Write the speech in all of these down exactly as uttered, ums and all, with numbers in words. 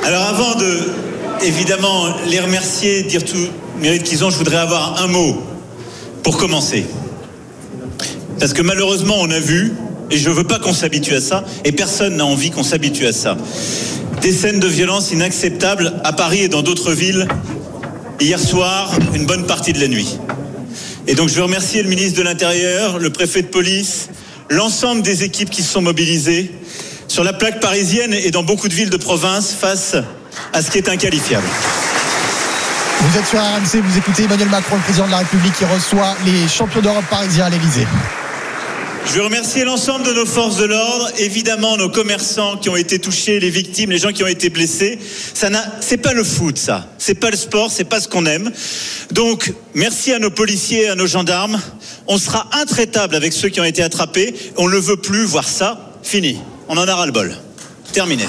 Alors avant de, évidemment, les remercier, dire tout le mérite qu'ils ont, je voudrais avoir un mot pour commencer. Parce que malheureusement, on a vu, et je ne veux pas qu'on s'habitue à ça, et personne n'a envie qu'on s'habitue à ça, des scènes de violence inacceptables à Paris et dans d'autres villes, hier soir, une bonne partie de la nuit. Et donc je veux remercier le ministre de l'Intérieur, le préfet de police, l'ensemble des équipes qui se sont mobilisées sur la plaque parisienne et dans beaucoup de villes de province face à ce qui est inqualifiable. Vous êtes sur R M C, vous écoutez Emmanuel Macron, le président de la République, qui reçoit les champions d'Europe parisiens à l'Élysée. Je veux remercier l'ensemble de nos forces de l'ordre, évidemment nos commerçants qui ont été touchés, les victimes, les gens qui ont été blessés. Ça n'a, c'est pas le foot, ça. C'est pas le sport, c'est pas ce qu'on aime. Donc, merci à nos policiers, à nos gendarmes. On sera intraitable avec ceux qui ont été attrapés. On ne veut plus voir ça. Fini. On en a ras-le-bol. Terminé.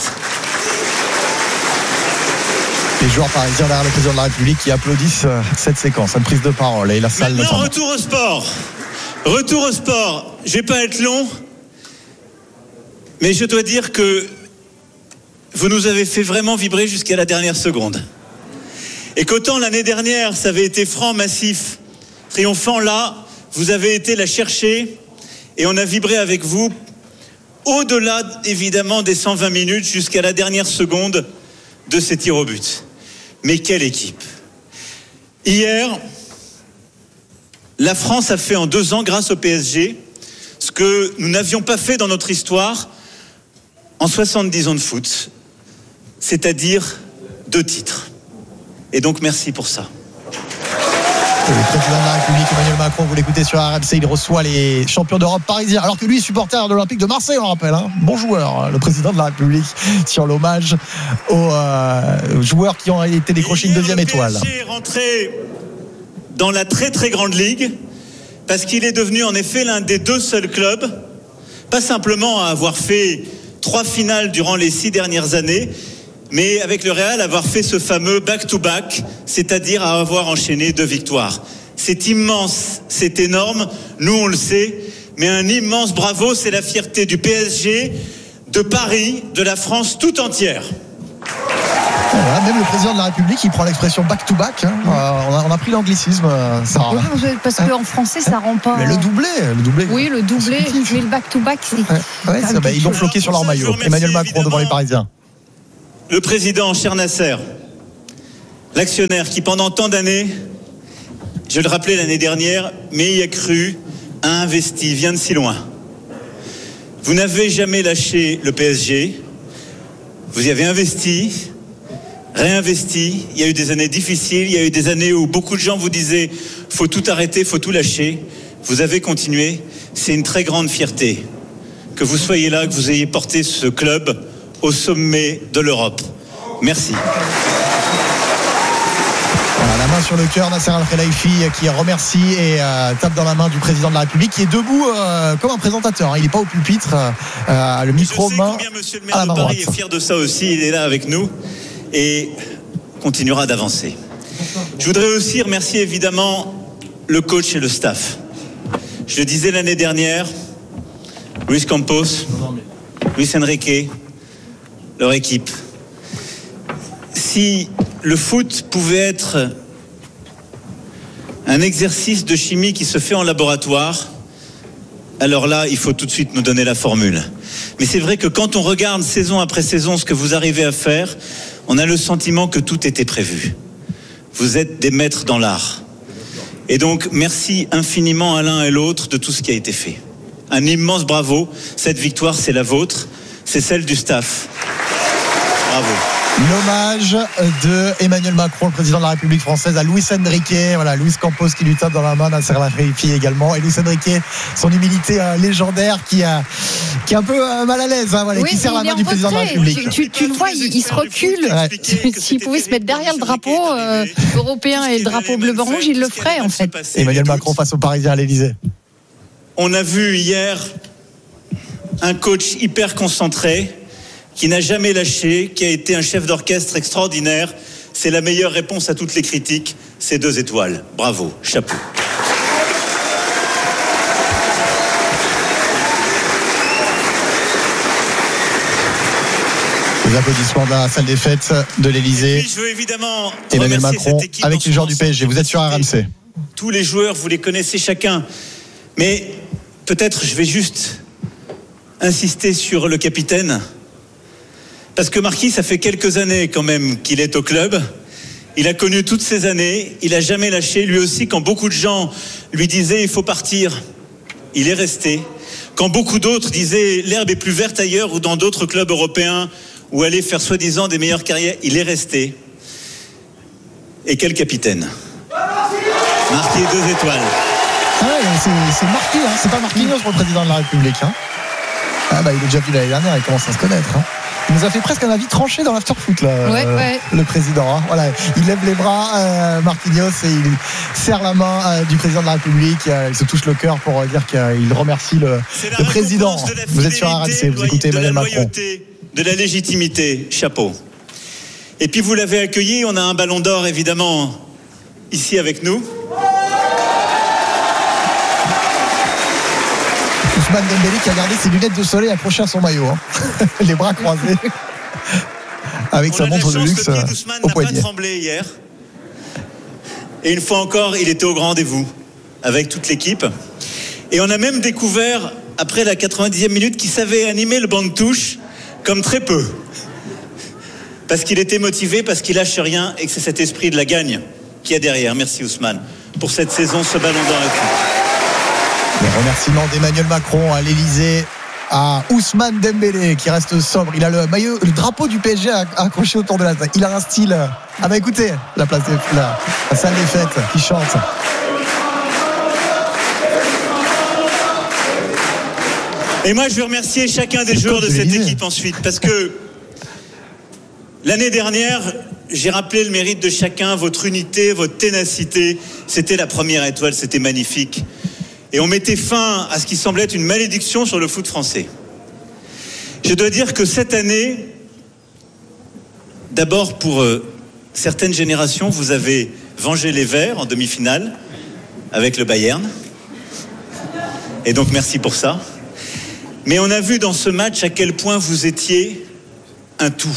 Les joueurs parisiens derrière le président de la République qui applaudissent cette séquence, une prise de parole et la salle. Maintenant, retour au sport. Retour au sport. Je vais pas être long, mais je dois dire que vous nous avez fait vraiment vibrer jusqu'à la dernière seconde. Et qu'autant l'année dernière, ça avait été franc, massif, triomphant, là, vous avez été la chercher et on a vibré avec vous au-delà, évidemment, des cent vingt minutes jusqu'à la dernière seconde de ces tirs au but. Mais quelle équipe! Hier, la France a fait en deux ans, grâce au P S G, ce que nous n'avions pas fait dans notre histoire en soixante-dix ans de foot, c'est-à-dire deux titres. Et donc merci pour ça. Le président de la République, Emmanuel Macron, vous l'écoutez sur R M C, il reçoit les champions d'Europe parisiens, alors que lui est supporter de l'Olympique de Marseille, on le rappelle, hein. Bon joueur, le président de la République, sur l'hommage aux euh, joueurs qui ont été décrochés une deuxième étoile. Le P S G est rentré dans la très très grande ligue, parce qu'il est devenu en effet l'un des deux seuls clubs, pas simplement à avoir fait trois finales durant les six dernières années, mais avec le Real avoir fait ce fameux back-to-back, c'est-à-dire à avoir enchaîné deux victoires. C'est immense, c'est énorme, nous on le sait, mais un immense bravo, c'est la fierté du P S G, de Paris, de la France tout entière. Voilà, même le président de la République, il prend l'expression back-to-back. Hein. Euh, on, a, on a pris l'anglicisme, euh, Sarah. Ouais, parce qu'en français, ça rend pas. Mais le doublé, le doublé. Oui, le doublé, mais le back-to-back, c'est. Ouais, ouais, c'est, bah, ils l'ont floqué sur leur maillot. Emmanuel Macron devant les Parisiens. Le président cher Nasser, l'actionnaire qui pendant tant d'années, je le rappelais l'année dernière, mais y a cru, a investi, vient de si loin. Vous n'avez jamais lâché le P S G, vous y avez investi, réinvesti, il y a eu des années difficiles, il y a eu des années où beaucoup de gens vous disaient faut tout arrêter, faut tout lâcher. Vous avez continué, c'est une très grande fierté que vous soyez là, que vous ayez porté ce club au sommet de l'Europe. Merci. Voilà, la main sur le cœur, Nasser Al-Khelaifi qui remercie et euh, tape dans la main du président de la République qui est debout euh, comme un présentateur. Il n'est pas au pupitre, euh, le micro main Monsieur le maire de Paris est fier de ça aussi, il est là avec nous et continuera d'avancer. Je voudrais aussi remercier évidemment le coach et le staff. Je le disais l'année dernière, Luis Campos, Luis Enrique, leur équipe. Si le foot pouvait être un exercice de chimie qui se fait en laboratoire, alors là, il faut tout de suite nous donner la formule. Mais c'est vrai que quand on regarde saison après saison ce que vous arrivez à faire, on a le sentiment que tout était prévu. Vous êtes des maîtres dans l'art. Et donc, merci infiniment à l'un et l'autre de tout ce qui a été fait. Un immense bravo. Cette victoire, c'est la vôtre. C'est celle du staff. Bravo. L'hommage de Emmanuel Macron, le président de la République française, à Luis Enrique. Voilà, Luis Campos qui lui tape dans la main, Nasser Al-Khelaifi également. Et Luis Enrique, son humilité euh, légendaire qui, a, qui est un peu euh, mal à l'aise, hein, voilà, oui, qui serre la main du président de la République. Tu, tu, tu le vois, il, il se recule. Ouais. S'il pouvait se mettre derrière le drapeau euh, européen et le drapeau bleu-blanc-rouge, il le ferait en fait. Emmanuel Macron face aux Parisiens à l'Élysée. On a vu hier un coach hyper concentré, qui n'a jamais lâché, qui a été un chef d'orchestre extraordinaire. C'est la meilleure réponse à toutes les critiques. C'est deux étoiles. Bravo, chapeau. Les applaudissements de la salle des fêtes de l'Elysée. Je veux évidemment Emmanuel Macron avec les joueurs du P S G. Vous êtes sur R M C. Tous les joueurs, vous les connaissez chacun. Mais peut-être je vais juste insister sur le capitaine. Parce que Marquis, ça fait quelques années quand même qu'il est au club. Il a connu toutes ces années. Il n'a jamais lâché. Lui aussi, quand beaucoup de gens lui disaient « il faut partir », il est resté. Quand beaucoup d'autres disaient « l'herbe est plus verte ailleurs » ou dans d'autres clubs européens ou aller faire soi-disant des meilleures carrières, il est resté. Et quel capitaine. Marqué deux étoiles. Ah ouais, c'est, c'est Marquis, hein. C'est pas Marquinhos pour le président de la République. Hein. Ah bah il est déjà vu l'année dernière, il commence à se connaître. Hein. Il nous a fait presque un avis tranché dans l'afterfoot là, ouais, euh, ouais. le président. Hein. Voilà, il lève les bras, euh, Marquinhos, et il serre la main euh, du président de la République. Euh, il se touche le cœur pour euh, dire qu'il remercie le, le président. Vous êtes sur R M C, vous écoutez Emmanuel Macron. De la légitimité, chapeau. Et puis vous l'avez accueilli, on a un ballon d'or évidemment ici avec nous. Ousmane Dembélé qui a gardé ses lunettes de soleil accrochées à son maillot, hein. Les bras croisés, avec on sa montre de luxe le pied au poignet. Il n'a pas tremblé hier. Et une fois encore, il était au grand rendez-vous avec toute l'équipe. Et on a même découvert, après la quatre-vingt-dixième minute, qu'il savait animer le banc de touche comme très peu. Parce qu'il était motivé, parce qu'il lâche rien et que c'est cet esprit de la gagne qu'il y a derrière. Merci Ousmane pour cette saison, ce ballon d'or. Les remerciements d'Emmanuel Macron à l'Elysée à Ousmane Dembélé qui reste sobre. Il a le maillot, le drapeau du P S G accroché autour de la tête. Il a un style. Ah bah écoutez, la place des, la, la salle des fêtes qui chante. Et moi je veux remercier chacun des joueurs de cette équipe ensuite, parce que l'année dernière, j'ai rappelé le mérite de chacun, votre unité, votre ténacité. C'était la première étoile, c'était magnifique. Et on mettait fin à ce qui semblait être une malédiction sur le foot français. Je dois dire que cette année, d'abord pour euh, certaines générations, vous avez vengé les Verts en demi-finale avec le Bayern. Et donc merci pour ça. Mais on a vu dans ce match à quel point vous étiez un tout.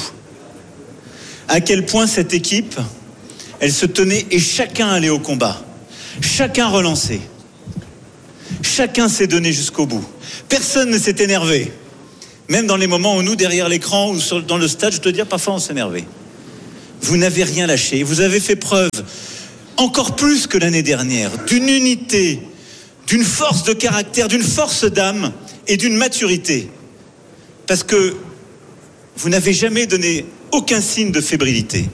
À quel point cette équipe, elle se tenait et chacun allait au combat. Chacun relançait. Chacun s'est donné jusqu'au bout. Personne ne s'est énervé. Même dans les moments où nous, derrière l'écran ou sur, dans le stade, je dois dire, parfois on s'énervait. Vous n'avez rien lâché. Vous avez fait preuve, encore plus que l'année dernière, d'une unité, d'une force de caractère, d'une force d'âme et d'une maturité. Parce que vous n'avez jamais donné aucun signe de fébrilité.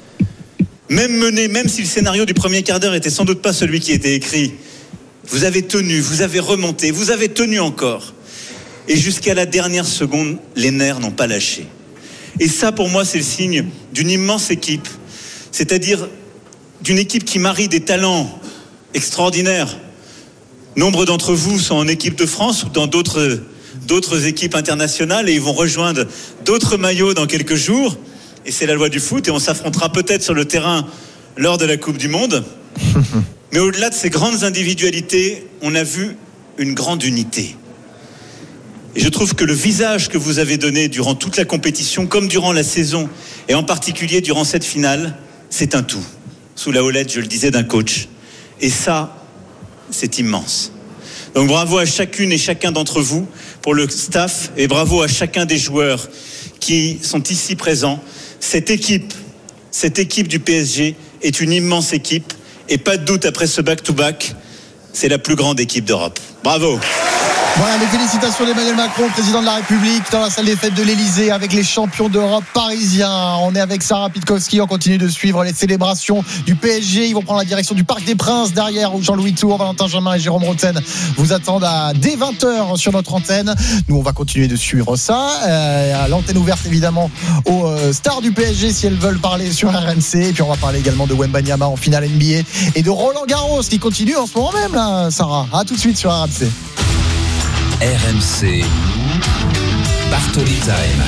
Même mené, même si le scénario du premier quart d'heure était sans doute pas celui qui était écrit, vous avez tenu, vous avez remonté, vous avez tenu encore. Et jusqu'à la dernière seconde, les nerfs n'ont pas lâché. Et ça, pour moi, c'est le signe d'une immense équipe. C'est-à-dire d'une équipe qui marie des talents extraordinaires. Nombre d'entre vous sont en équipe de France ou dans d'autres, d'autres équipes internationales et ils vont rejoindre d'autres maillots dans quelques jours. Et c'est la loi du foot et on s'affrontera peut-être sur le terrain lors de la Coupe du Monde. Mais au-delà de ces grandes individualités, on a vu une grande unité. Et je trouve que le visage que vous avez donné durant toute la compétition, comme durant la saison, et en particulier durant cette finale, c'est un tout. Sous la houlette, je le disais, d'un coach. Et ça, c'est immense. Donc bravo à chacune et chacun d'entre vous pour le staff et bravo à chacun des joueurs qui sont ici présents. Cette équipe, cette équipe du P S G est une immense équipe. Et pas de doute, après ce back-to-back, c'est la plus grande équipe d'Europe. Bravo. Voilà, les félicitations d'Emmanuel Macron, président de la République, dans la salle des fêtes de l'Elysée avec les champions d'Europe parisiens. On est avec Sarah Pitkowski, on continue de suivre les célébrations du P S G. Ils vont prendre la direction du Parc des Princes derrière où Jean-Louis Tour, Valentin Jamin et Jérôme Rotten vous attendent à dès vingt heures sur notre antenne. Nous, on va continuer de suivre ça. Euh, l'antenne ouverte évidemment aux euh, stars du P S G si elles veulent parler sur R M C. Et puis on va parler également de Wembanyama en finale N B A et de Roland Garros qui continue en ce moment même là, Sarah. À tout de suite sur R M C. R M C Bartoli Time.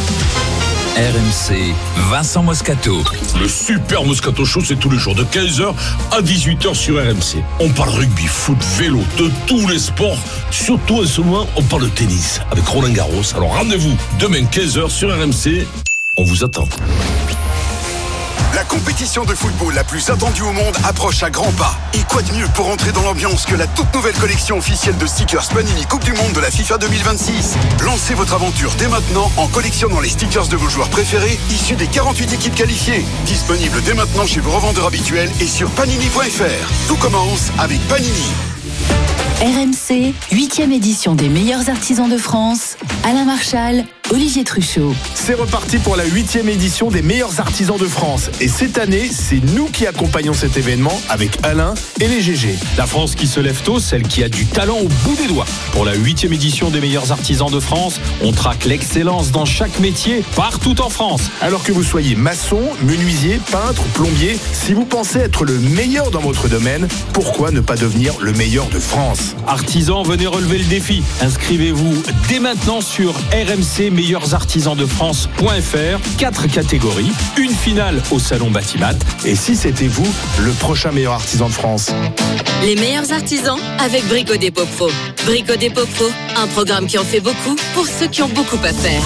R M C Vincent Moscato. Le super Moscato Show, c'est tous les jours de quinze heures à dix-huit heures sur R M C. On parle rugby, foot, vélo, de tous les sports. Surtout en ce moment, on parle de tennis avec Roland Garros. Alors rendez-vous demain quinze heures sur R M C. on vous attend. La compétition de football la plus attendue au monde approche à grands pas. Et quoi de mieux pour entrer dans l'ambiance que la toute nouvelle collection officielle de stickers Panini Coupe du Monde de la FIFA deux mille vingt-six. Lancez votre aventure dès maintenant en collectionnant les stickers de vos joueurs préférés issus des quarante-huit équipes qualifiées. Disponible dès maintenant chez vos revendeurs habituels et sur panini point f r. Tout commence avec Panini. R M C, huitième édition des meilleurs artisans de France. Alain Marchal, Olivier Truchot. C'est reparti pour la huitième édition des meilleurs artisans de France. Et cette année, c'est nous qui accompagnons cet événement avec Alain et les G G. La France qui se lève tôt, celle qui a du talent au bout des doigts. Pour la huitième édition des meilleurs artisans de France, on traque l'excellence dans chaque métier, partout en France. Alors que vous soyez maçon, menuisier, peintre, plombier, si vous pensez être le meilleur dans votre domaine, pourquoi ne pas devenir le meilleur de France ? Artisans, venez relever le défi. Inscrivez-vous dès maintenant sur r m c meilleurs artisans de france point f r. Quatre catégories, une finale au salon Batimat. Et si c'était vous, le prochain meilleur artisan de France? Les meilleurs artisans avec Brico Dépôt Pro. Brico Dépôt Pro, un programme qui en fait beaucoup pour ceux qui ont beaucoup à faire.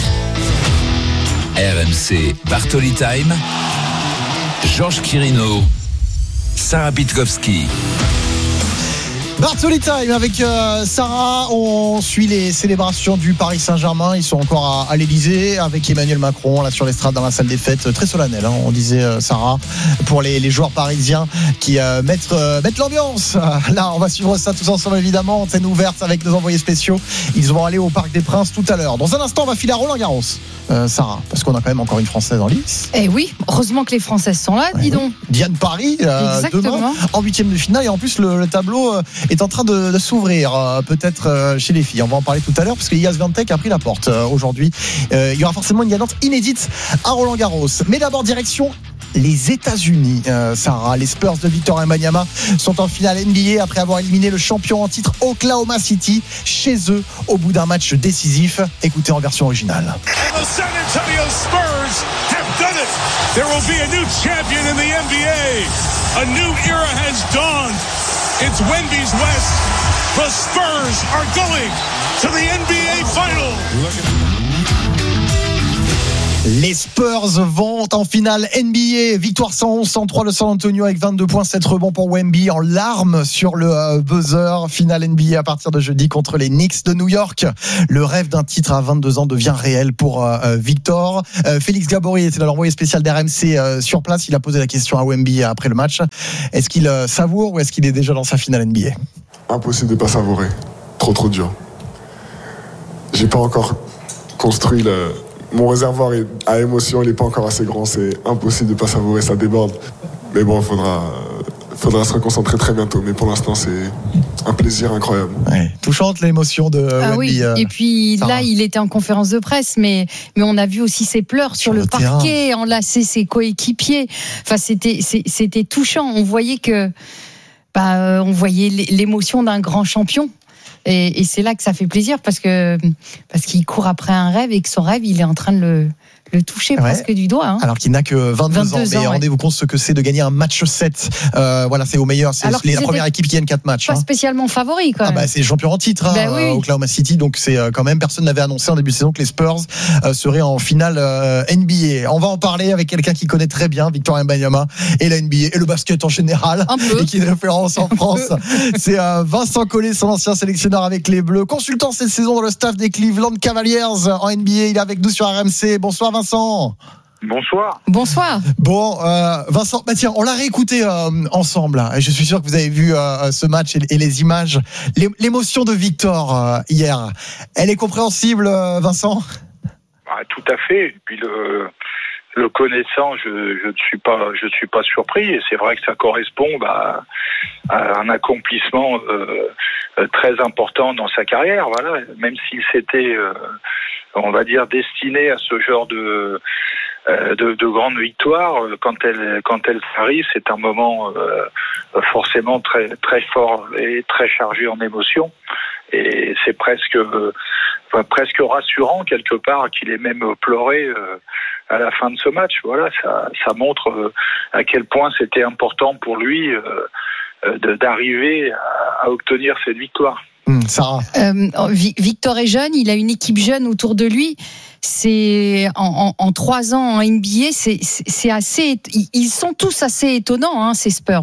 R M C Bartoli Time. Georges Quirino, Sarah Pitkowski. Bartoli Time avec euh, Sarah, on suit les célébrations du Paris Saint-Germain. Ils sont encore à, à l'Elysée avec Emmanuel Macron là sur l'estrade dans la salle des fêtes, très solennel, hein, on disait euh, Sarah, pour les, les joueurs parisiens qui euh, mettent, euh, mettent l'ambiance. Là on va suivre ça tous ensemble évidemment, antenne ouverte avec nos envoyés spéciaux. Ils vont aller au Parc des Princes tout à l'heure. Dans un instant on va filer à Roland-Garros, euh, Sarah, parce qu'on a quand même encore une Française en lice. Eh oui, heureusement que les Françaises sont là, dis donc. Diane Paris euh, demain en huitième de finale, et en plus le, le tableau euh, est en train de, de s'ouvrir euh, peut-être euh, chez les filles. On va en parler tout à l'heure parce que Iga Swiatek a pris la porte euh, aujourd'hui. Euh, il y aura forcément une gagnante inédite à Roland-Garros. Mais d'abord direction les États-Unis. Euh, Sarah, les Spurs de Victor Wembanyama sont en finale N B A après avoir éliminé le champion en titre Oklahoma City chez eux au bout d'un match décisif. Écoutez en version originale. The San Antonio Spurs have done it. There will be a new champion in the N B A. A new era has dawned. It's Wemby's West. The Spurs are going to the N B A Final. Les Spurs vont en finale N B A, victoire cent onze à cent trois de San Antonio avec vingt-deux points, sept rebonds pour Wemby, en larmes sur le euh, buzzer. Finale N B A à partir de jeudi contre les Knicks de New York. Le rêve d'un titre à vingt-deux ans devient réel pour euh, Victor. Euh, Félix Gabory était dans l'envoyé spécial d'R M C euh, sur place. Il a posé la question à Wemby après le match. Est-ce qu'il euh, savoure ou est-ce qu'il est déjà dans sa finale N B A? Impossible de pas savourer. Trop trop dur. J'ai pas encore construit le... Mon réservoir à émotion, il n'est pas encore assez grand. C'est impossible de ne pas savourer, ça déborde. Mais bon, il faudra, faudra se reconcentrer très bientôt. Mais pour l'instant, c'est un plaisir incroyable. Ouais, touchante l'émotion de ah Wemby. Oui. Et puis Sarah. Là, il était en conférence de presse, mais, mais on a vu aussi ses pleurs sur, sur le, le parquet, enlacer ses coéquipiers. Enfin, c'était, c'était touchant. On voyait que, bah, on voyait l'émotion d'un grand champion. Et, et c'est là que ça fait plaisir parce que parce qu'il court après un rêve et que son rêve, il est en train de le, le toucher ouais. presque du doigt. Hein. Alors qu'il n'a que vingt-deux, vingt-deux ans. Mais ouais. Rendez-vous compte ce que c'est de gagner un match sept. Euh, voilà, c'est au meilleur. C'est les, la première équipe qui gagne quatre matchs. Pas hein. spécialement favori quand même. Ah bah c'est champion en titre, hein, bah oui. euh, Oklahoma City. Donc c'est euh, quand même personne n'avait annoncé en début de saison que les Spurs euh, seraient en finale euh, N B A. On va en parler avec quelqu'un qui connaît très bien Victor Wembanyama et la N B A et le basket en général un peu. Et qui est de référence en France. C'est euh, Vincent Collet, son ancien sélectionneur avec les Bleus, consultant cette saison dans le staff des Cleveland Cavaliers en N B A. Il est avec nous sur R M C. Bonsoir Vincent. Bonsoir. Bonsoir. Bon, euh, Vincent, bah tiens, on l'a réécouté euh, ensemble. Là, et je suis sûr que vous avez vu euh, ce match et, et les images. L'émotion de Victor euh, hier, elle est compréhensible, euh, Vincent? Ah, tout à fait. Et puis le, le connaissant, je, je ne suis pas, je suis pas surpris. Et c'est vrai que ça correspond bah, à un accomplissement euh, très important dans sa carrière. Voilà, même s'il s'était, euh, on va dire, destiné à ce genre de De, de grandes victoires, quand elles quand elles arrivent, c'est un moment euh, forcément très très fort et très chargé en émotions. Et c'est presque euh, enfin, presque rassurant quelque part qu'il ait même pleuré euh, à la fin de ce match. Voilà, ça ça montre euh, à quel point c'était important pour lui euh, de, d'arriver à, à obtenir cette victoire. Mmh, Sarah. Euh, Victor est jeune, il a une équipe jeune autour de lui. C'est en, en, en trois ans en N B A, c'est, c'est, c'est assez. Ils sont tous assez étonnants, hein, ces Spurs.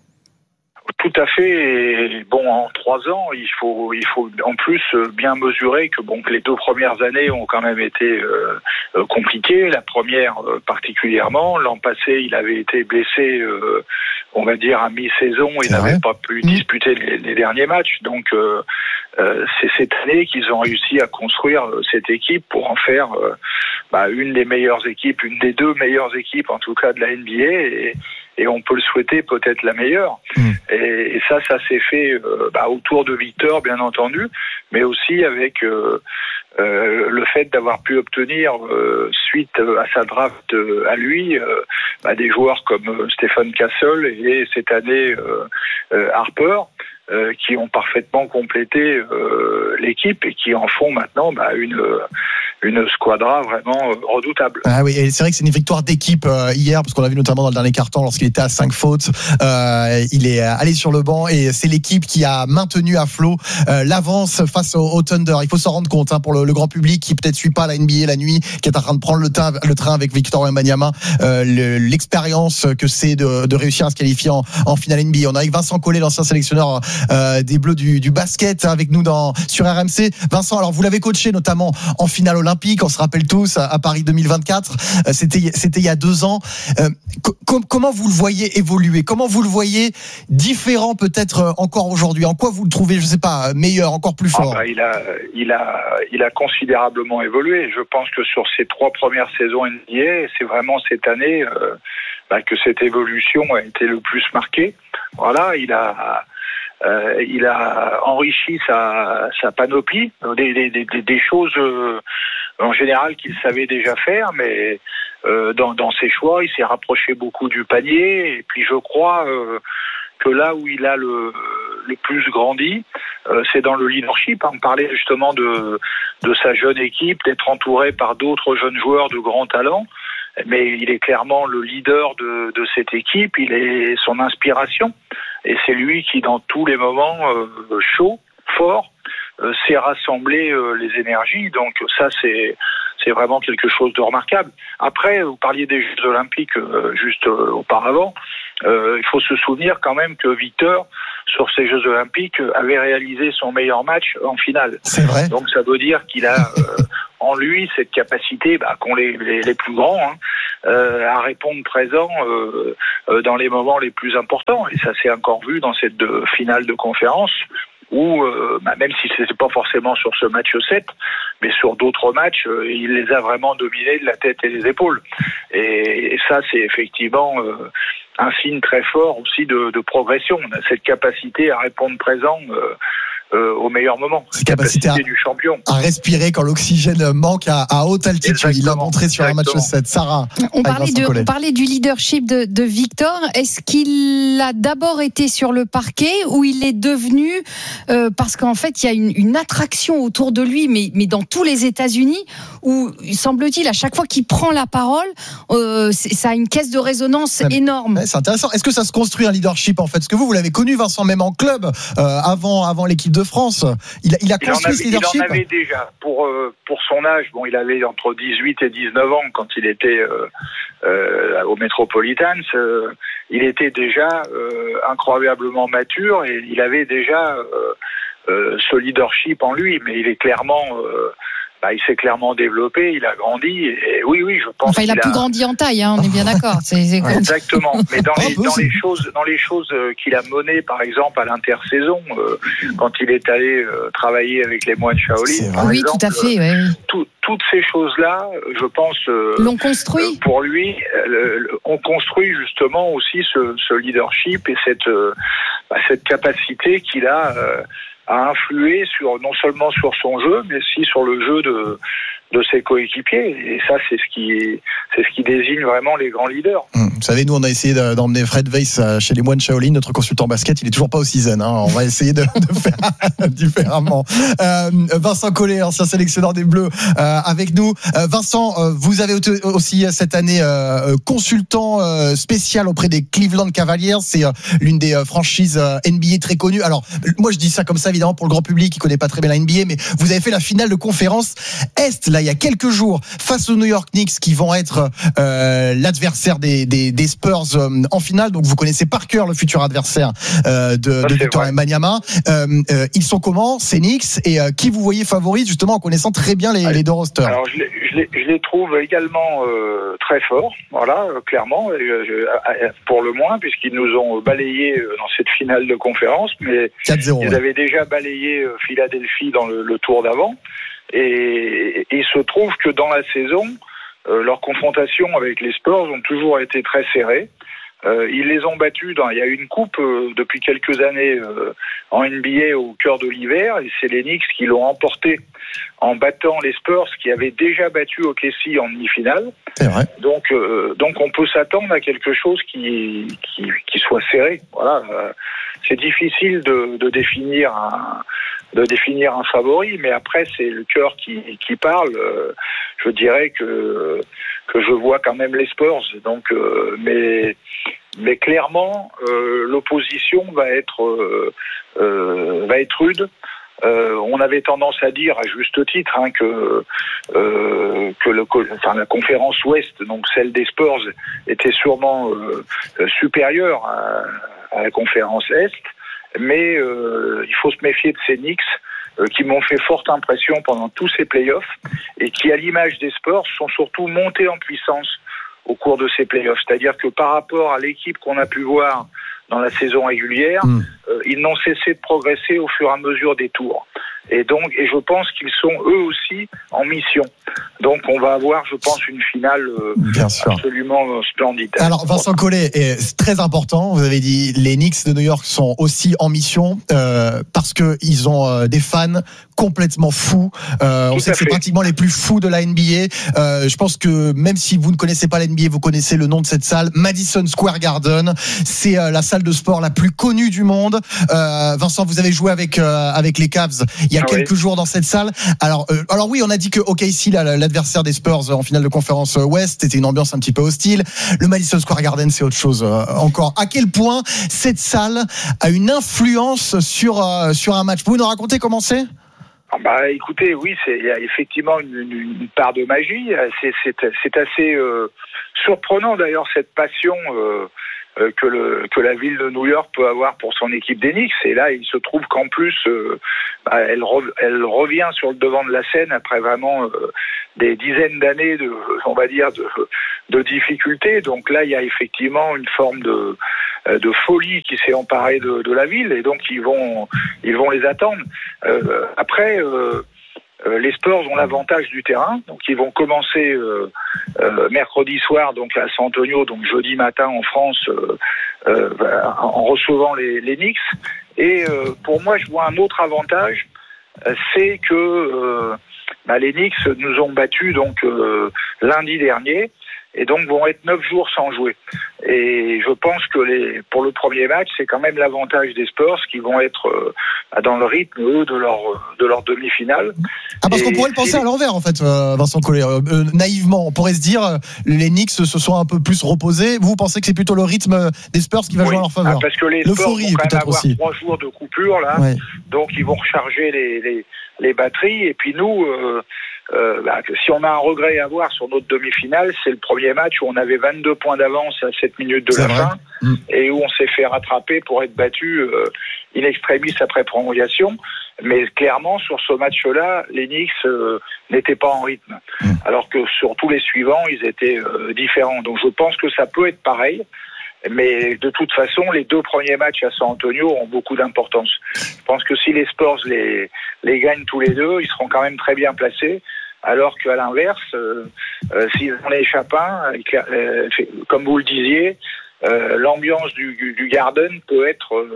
Tout à fait. Et bon, en trois ans, il faut, il faut en plus bien mesurer que bon, que les deux premières années ont quand même été euh, compliquées. La première euh, particulièrement. L'an passé, il avait été blessé, euh, on va dire à mi-saison, et n'avait pas pu disputer les, les derniers matchs. Donc, euh, euh, c'est cette année qu'ils ont réussi à construire euh, cette équipe pour en faire euh, bah, une des meilleures équipes, une des deux meilleures équipes en tout cas de la N B A. Et, Et on peut le souhaiter peut-être la meilleure. Mmh. Et, et ça, ça s'est fait euh, bah, autour de Victor, bien entendu, mais aussi avec euh, euh, le fait d'avoir pu obtenir, euh, suite à sa draft euh, à lui, euh, bah, des joueurs comme euh, Stephen Castle et cette année euh, euh, Harper, euh, qui ont parfaitement complété euh, l'équipe et qui en font maintenant bah, une... une squadra vraiment redoutable. Ah oui, et c'est vrai que c'est une victoire d'équipe euh, hier, parce qu'on l'a vu notamment dans le dernier quart-temps lorsqu'il était à cinq fautes. Euh, il est allé sur le banc et c'est l'équipe qui a maintenu à flot euh, l'avance face au, au Thunder. Il faut s'en rendre compte hein, pour le, le grand public qui peut-être suit pas la N B A la nuit, qui est en train de prendre le, train, le train avec Victor Wembanyama, euh, le, l'expérience que c'est de, de réussir à se qualifier en, en finale N B A. On a avec Vincent Collet, l'ancien sélectionneur euh, des Bleus du, du basket, avec nous dans, sur R M C. Vincent, alors vous l'avez coaché notamment en finale olympique. On se rappelle tous à Paris deux mille vingt-quatre, c'était c'était il y a deux ans. Euh, co- comment vous le voyez évoluer? Comment vous le voyez différent peut-être encore aujourd'hui? En quoi vous le trouvez, je sais pas, meilleur, encore plus fort? Ah bah, il a il a il a considérablement évolué. Je pense que sur ses trois premières saisons N B A, c'est vraiment cette année euh, bah, que cette évolution a été le plus marquée. Voilà, il a Euh, il a enrichi sa, sa panoplie, des, des, des, des choses euh, en général qu'il savait déjà faire, mais euh, dans, dans ses choix, il s'est rapproché beaucoup du panier. Et puis je crois euh, que là où il a le, le plus grandi, euh, c'est dans le leadership. On parlait justement de, de sa jeune équipe, d'être entouré par d'autres jeunes joueurs de grand talent. Mais il est clairement le leader de, de cette équipe, il est son inspiration. Et c'est lui qui, dans tous les moments euh, chauds, forts, euh, sait rassembler euh, les énergies. Donc ça, c'est, c'est vraiment quelque chose de remarquable. Après, vous parliez des Jeux Olympiques euh, juste euh, auparavant. Euh, il faut se souvenir quand même que Victor, sur ces Jeux Olympiques, avait réalisé son meilleur match en finale. C'est vrai. Donc ça veut dire qu'il a... Euh, en lui cette capacité bah, qu'ont les, les, les plus grands hein, euh, à répondre présent euh, euh, dans les moments les plus importants. Et ça s'est encore vu dans cette de, finale de conférence où, euh, bah, même si ce n'était pas forcément sur ce match sept, mais sur d'autres matchs, euh, il les a vraiment dominés de la tête et des épaules. Et, et ça, c'est effectivement euh, un signe très fort aussi de, de progression. On a cette capacité à répondre présent euh, Euh, au meilleur moment. Cette capacité, capacité à, du champion. à respirer quand l'oxygène manque à, à haute altitude. Exactement. Il l'a montré sur Exactement. un match sept. Sarah. On parlait, de, on parlait du leadership de, de Victor. Est-ce qu'il a d'abord été sur le parquet ou il est devenu, euh, parce qu'en fait, il y a une, une attraction autour de lui, mais, mais dans tous les États-Unis, où, semble-t-il, à chaque fois qu'il prend la parole, euh, ça a une caisse de résonance c'est, énorme. C'est intéressant. Est-ce que ça se construit un leadership, en fait? Est-ce que vous, vous l'avez connu, Vincent, même en club, euh, avant, avant l'équipe de France? Il a, il a construit avait, ce leadership. Il en avait déjà. Pour, euh, pour son âge, bon, il avait entre dix-huit et dix-neuf ans quand il était euh, euh, au Metropolitans. Euh, il était déjà euh, incroyablement mature et il avait déjà euh, euh, ce leadership en lui. Mais il est clairement... Euh, Bah, il s'est clairement développé, il a grandi, et oui, oui, je pense. Enfin, il a plus a... grandi en taille, hein, on est bien d'accord. C'est, c'est ouais, exactement. Mais dans les, dans les choses, dans les choses qu'il a menées, par exemple à l'intersaison, euh, quand il est allé euh, travailler avec les moines Shaolin, par oui, exemple, tout à fait. Ouais, oui. tout, toutes ces choses-là, je pense, euh, l'ont construit. Euh, pour lui, euh, on construit justement aussi ce, ce leadership et cette, euh, bah, cette capacité qu'il a. Euh, à influer sur, non seulement sur son jeu, mais aussi sur le jeu de, de ses coéquipiers. Et ça, c'est ce qui, c'est ce qui désigne vraiment les grands leaders. Mmh. Vous savez, nous, on a essayé d'emmener Fred Weiss chez les moines Shaolin, notre consultant basket. Il est toujours pas aussi zen. Hein. On va essayer de, de faire différemment. Euh, Vincent Collet, ancien sélectionneur des Bleus, euh, avec nous. Euh, Vincent, euh, vous avez aussi cette année euh, consultant euh, spécial auprès des Cleveland Cavaliers. C'est euh, l'une des euh, franchises euh, N B A très connues. Alors, moi, je dis ça comme ça, évidemment, pour le grand public qui connaît pas très bien la N B A, mais vous avez fait la finale de conférence Est, là, il y a quelques jours, face aux New York Knicks, qui vont être euh, l'adversaire des, des, des Spurs euh, en finale. Donc, vous connaissez par cœur le futur adversaire euh, de, de Victor Wembanyama. Euh, euh, ils sont comment, ces Knicks, et euh, qui vous voyez favori, justement, en connaissant très bien les, les deux rosters? Alors, je les, je les, je les trouve également euh, très forts, voilà, euh, clairement, euh, je, pour le moins, puisqu'ils nous ont balayé dans cette finale de conférence, mais quatre zéro, ils ouais. avaient déjà balayé euh, Philadelphie dans le, le tour d'avant, et, et il se trouve que dans la saison, euh, leurs confrontations avec les Spurs ont toujours été très serrées. Euh, ils les ont battus dans, il y a une coupe euh, depuis quelques années euh, en N B A au cœur de l'hiver, et c'est les Knicks qui l'ont emporté en battant les Spurs qui avaient déjà battu O K C en demi-finale. C'est vrai. Donc, euh, donc on peut s'attendre à quelque chose qui, qui, qui soit serré. Voilà. Euh, c'est difficile de, de définir un, de définir un favori, mais après c'est le cœur qui, qui parle. Euh, je dirais que que je vois quand même les Spurs. Donc, euh, mais mais clairement euh, l'opposition va être euh, euh, va être rude. Euh, on avait tendance à dire, à juste titre, hein, que euh, que le, enfin, la conférence Ouest, donc celle des Spurs, était sûrement euh, supérieure à, à la conférence Est, mais euh, il faut se méfier de ces Knicks euh, qui m'ont fait forte impression pendant tous ces playoffs et qui, à l'image des Spurs, sont surtout montés en puissance au cours de ces playoffs. C'est-à-dire que par rapport à l'équipe qu'on a pu voir dans la saison régulière, mmh. euh, ils n'ont cessé de progresser au fur et à mesure des tours. Et donc, et je pense qu'ils sont eux aussi en mission. Donc, on va avoir, je pense, une finale euh, absolument splendide. Alors, Vincent Collet, c'est très important. Vous avez dit les Knicks de New York sont aussi en mission euh, parce que ils ont euh, des fans complètement fous. Euh, on sait que c'est pratiquement les plus fous de la N B A. Euh, je pense que même si vous ne connaissez pas la N B A, vous connaissez le nom de cette salle, Madison Square Garden. C'est euh, la salle de sport la plus connue du monde. Euh, Vincent, vous avez joué avec euh, avec les Cavs il y a ah quelques oui. jours dans cette salle. Alors, euh, alors oui, on a dit que O K C, l'adversaire des Spurs en finale de conférence Ouest, c'était une ambiance un petit peu hostile. Le Madison Square Garden, c'est autre chose euh, encore. À quel point cette salle a une influence sur euh, sur un match? Vous pouvez nous raconter comment c'est? Bah, écoutez, oui, c'est, il y a effectivement une, une, une part de magie. C'est, c'est, c'est assez euh, surprenant d'ailleurs cette passion euh, euh, que, le, que la ville de New York peut avoir pour son équipe des Knicks. Et là, il se trouve qu'en plus, euh, bah, elle, re, elle revient sur le devant de la scène après vraiment euh, des dizaines d'années de, on va dire, de, de difficultés. Donc là, il y a effectivement une forme de de folie qui s'est emparée de, de la ville, et donc ils vont ils vont les attendre. Euh, après, euh, les Spurs ont l'avantage du terrain, donc ils vont commencer euh, euh, mercredi soir donc à San Antonio, donc jeudi matin en France, euh, euh, en recevant les, les Knicks. Et euh, pour moi, je vois un autre avantage, c'est que euh, bah, les Knicks nous ont battus donc euh, lundi dernier, et donc vont être neuf jours sans jouer. Et je pense que les, pour le premier match, c'est quand même l'avantage des Spurs qui vont être euh, dans le rythme, eux, de leur, de leur demi-finale. Ah, parce et qu'on pourrait le penser si... à l'envers, en fait, euh, Vincent Collet. Euh, naïvement, on pourrait se dire, euh, les Knicks se sont un peu plus reposés. Vous pensez que c'est plutôt le rythme des Spurs qui va oui. jouer en leur faveur? Ah, parce que les Spurs vont quand même avoir trois jours de coupure, là. Ouais. Donc, ils vont recharger les, les, les batteries. Et puis nous... Euh, Euh, bah, si on a un regret à avoir sur notre demi-finale, c'est le premier match où on avait vingt-deux points d'avance à sept minutes de c'est la vrai. fin mmh. et où on s'est fait rattraper pour être battu euh, in extremis après prolongation. Mais clairement, sur ce match-là, les Knicks euh, n'étaient pas en rythme. Mmh. Alors que sur tous les suivants, ils étaient euh, différents. Donc je pense que ça peut être pareil. Mais de toute façon, les deux premiers matchs à San Antonio ont beaucoup d'importance. Je pense que si les Spurs les, les gagnent tous les deux, ils seront quand même très bien placés. Alors qu'à l'inverse, euh, euh, s'ils en échappent un, euh, comme vous le disiez, euh, l'ambiance du, du, du Garden peut être euh,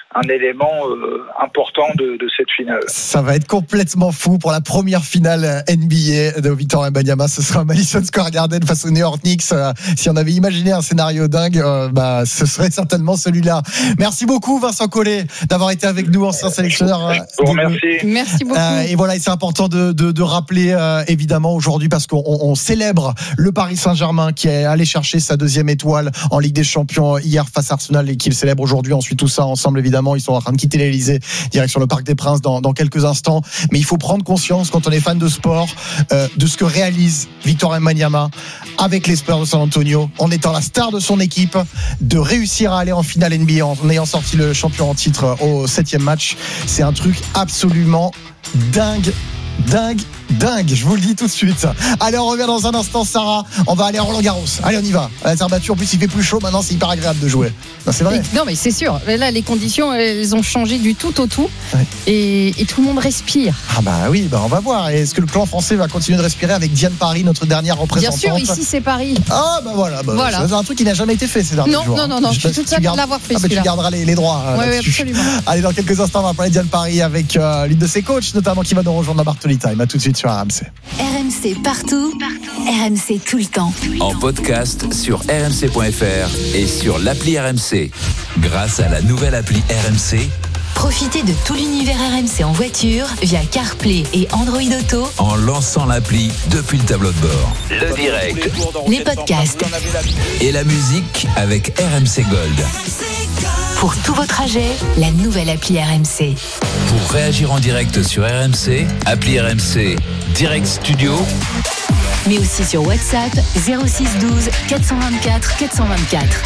un élément euh, important de, de cette finale. Ça va être complètement fou pour la première finale N B A de Victor Wembanyama. Ce sera Madison Square Garden face aux New York Knicks. Euh, si on avait imaginé un scénario dingue, euh, bah, ce serait certainement celui-là. Merci beaucoup Vincent Collet d'avoir été avec nous, ancien sélectionneur. Euh, merci. Merci beaucoup. Euh, et voilà, et c'est important de, de, de rappeler euh, évidemment aujourd'hui parce qu'on on célèbre le Paris Saint-Germain qui est allé chercher sa deuxième étoile en Ligue des Champions hier face à Arsenal et qui le célèbre aujourd'hui. On suit tout ça ensemble évidemment. Ils sont en train de quitter l'Elysée, direction le Parc des Princes dans, dans quelques instants. Mais il faut prendre conscience quand on est fan de sport euh, de ce que réalise Victor Wembanyama avec les Spurs de San Antonio en étant la star de son équipe, de réussir à aller en finale N B A en ayant sorti le champion en titre au septième match. C'est un truc absolument dingue, dingue, dingue, je vous le dis tout de suite. Allez, on revient dans un instant, Sarah. On va aller à Roland-Garros. Allez, on y va. La terre battue, en plus, il fait plus chaud maintenant, c'est hyper agréable de jouer. Non, c'est vrai. Non, mais c'est sûr. Là, les conditions, elles ont changé du tout au tout. Ouais. Et, et tout le monde respire. Ah, bah oui, bah on va voir. Et est-ce que le clan français va continuer de respirer avec Diane Paris, notre dernière représentante? Bien sûr, ici, c'est Paris. Ah, bah voilà. Bah, voilà. C'est un truc qui n'a jamais été fait ces derniers non, jours. Non, non, non, je, je suis toute seule à l'avoir fait. Ah, bah, tu garderas les, les droits. Oui, oui, absolument. Allez, dans quelques instants, on va parler de Diane Paris avec euh, l'une de ses coachs, notamment, qui va nous rejoindre dans Bartoli Time. À tout de suite sur R M C. R M C partout, partout. R M C tout le temps. En podcast sur r m c point f r et sur l'appli R M C. Grâce à la nouvelle appli R M C, profitez de tout l'univers R M C en voiture via CarPlay et Android Auto en lançant l'appli depuis le tableau de bord. Le direct, les podcasts et la musique avec R M C Gold. Pour tous vos trajets, la nouvelle appli R M C. Pour réagir en direct sur R M C, appli R M C Direct Studio. Mais aussi sur WhatsApp zéro six douze quatre cent vingt-quatre quatre cent vingt-quatre.